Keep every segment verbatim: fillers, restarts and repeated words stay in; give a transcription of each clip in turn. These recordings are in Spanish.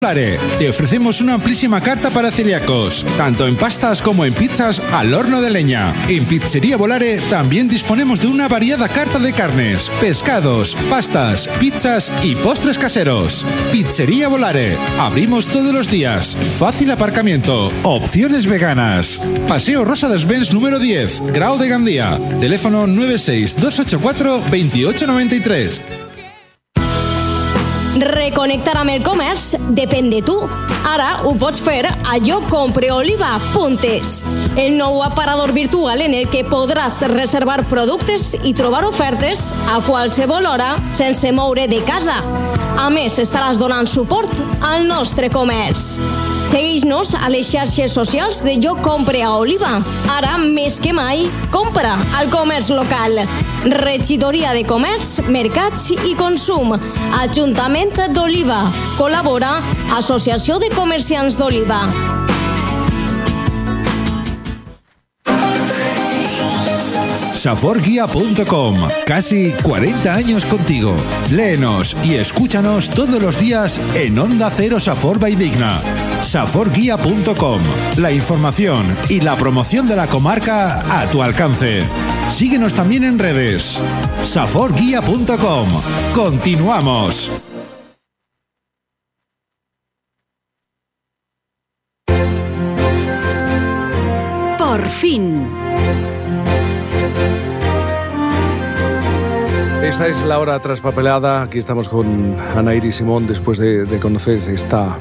Te ofrecemos una amplísima carta para celíacos, tanto en pastas como en pizzas al horno de leña. En Pizzería Volare también disponemos de una variada carta de carnes, pescados, pastas, pizzas y postres caseros. Pizzería Volare. Abrimos todos los días. Fácil aparcamiento. Opciones veganas. Paseo Rosa dels Vents número diez, Grau de Gandía. Teléfono nueve seis dos ocho cuatro dos ocho nueve tres. Reconnectar amb el comerç depèn de tu. Ara ho pots fer a jo compre oliva punt es, el nou aparador virtual en el que podràs reservar productes i trobar ofertes a qualsevol hora sense moure de casa. A més, estaràs donant suport al nostre comerç. Segueix-nos a les xarxes socials de Jo Compre a Oliva. Ara, més que mai, compra al comerç local. Regidoria de Comerç, Mercats i Consum. Ajuntament d'Oliva. Col·labora Associació de Comerciants d'Oliva. Safor Guía punto com. Casi cuarenta años contigo. Léenos y escúchanos todos los días en Onda Cero Safor Valldigna. Safor Guía punto com. La información y la promoción de la comarca a tu alcance. Síguenos también en redes. Safor Guía punto com. Continuamos. Por fin. Esta es la hora traspapelada. Aquí estamos con Ana Iris Simón después de, de conocer esta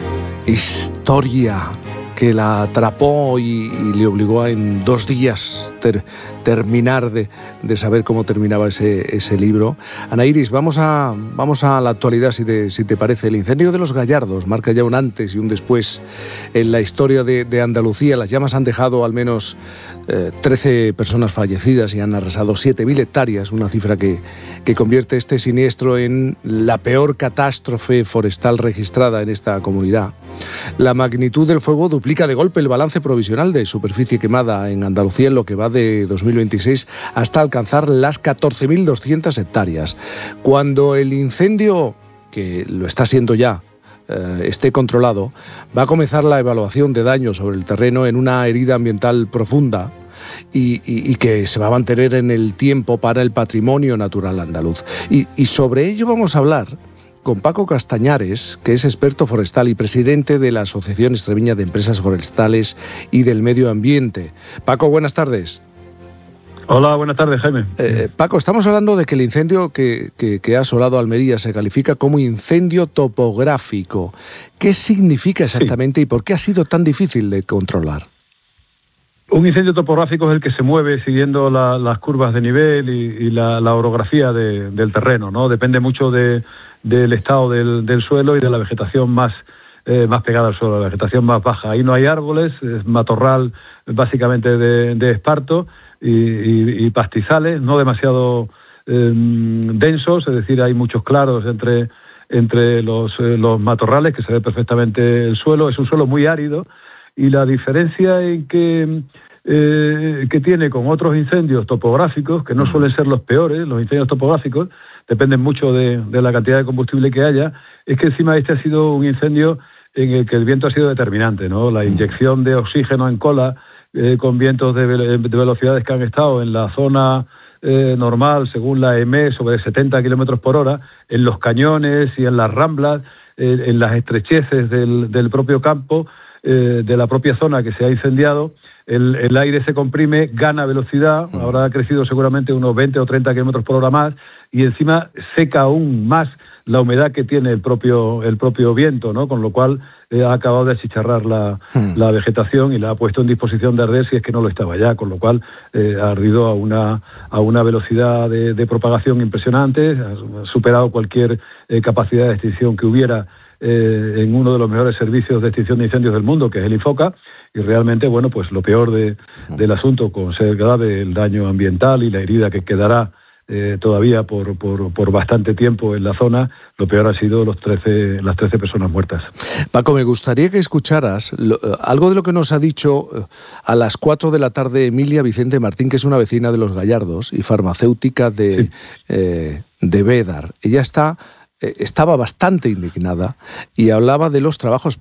historia que la atrapó y, y le obligó a en dos días ter, terminar de, de saber cómo terminaba ese, ese libro. Ana Iris, vamos a, vamos a la actualidad, si te, si te parece. El incendio de los Gallardos marca ya un antes y un después en la historia de, de Andalucía. Las llamas han dejado al menos eh, trece personas fallecidas y han arrasado siete mil hectáreas, una cifra que, que convierte este siniestro en la peor catástrofe forestal registrada en esta comunidad. La magnitud del fuego duplica de golpe el balance provisional de superficie quemada en Andalucía en lo que va de dos mil veintiséis hasta alcanzar las catorce mil doscientas hectáreas. Cuando el incendio, que lo está siendo ya, eh, esté controlado, va a comenzar la evaluación de daños sobre el terreno en una herida ambiental profunda y, y, y que se va a mantener en el tiempo para el patrimonio natural andaluz. Y, y sobre ello vamos a hablar con Paco Castañares, que es experto forestal y presidente de la Asociación Extremeña de Empresas Forestales y del Medio Ambiente. Paco, buenas tardes. Hola, buenas tardes, Jaime. Eh, Paco, estamos hablando de que el incendio que, que, que ha asolado Almería se califica como incendio topográfico. ¿Qué significa exactamente sí. y por qué ha sido tan difícil de controlar? Un incendio topográfico es el que se mueve siguiendo la, las curvas de nivel y, y la, la orografía de, del terreno, ¿no? Depende mucho de, del estado del, del suelo y de la vegetación más, eh, más pegada al suelo, la vegetación más baja. Ahí no hay árboles, es matorral básicamente de, de esparto y, y, y pastizales, no demasiado eh, densos, es decir, hay muchos claros entre, entre los, eh, los matorrales, que se ve perfectamente el suelo. Es un suelo muy árido. Y la diferencia en que, eh, que tiene con otros incendios topográficos, que no suelen ser los peores, los incendios topográficos, dependen mucho de, de la cantidad de combustible que haya, es que encima este ha sido un incendio en el que el viento ha sido determinante, ¿no? La inyección de oxígeno en cola, eh, con vientos de, de velocidades que han estado en la zona eh, normal, según la E M E, sobre setenta kilómetros por hora, en los cañones y en las ramblas, eh, en las estrecheces del, del propio campo, Eh, de la propia zona que se ha incendiado, el, el aire se comprime, gana velocidad, ahora ha crecido seguramente unos veinte o treinta kilómetros por hora más, y encima seca aún más la humedad que tiene el propio el propio viento, ¿no? Con lo cual eh, ha acabado de achicharrar la, mm. la vegetación y la ha puesto en disposición de arder si es que no lo estaba ya, con lo cual eh, ha ardido a una a una velocidad de, de propagación impresionante, ha superado cualquier eh, capacidad de extinción que hubiera Eh, en uno de los mejores servicios de extinción de incendios del mundo, que es el INFOCA, y realmente, bueno, pues lo peor de, del asunto, con ser grave el daño ambiental y la herida que quedará eh, todavía por, por, por bastante tiempo en la zona, lo peor ha sido los trece, las trece personas muertas. Paco, me gustaría que escucharas lo, algo de lo que nos ha dicho a las cuatro de la tarde Emilia Vicente Martín, que es una vecina de los Gallardos y farmacéutica de, sí. eh, de Bédar. Ella está eh, estaba bastante indignada y hablaba de los trabajos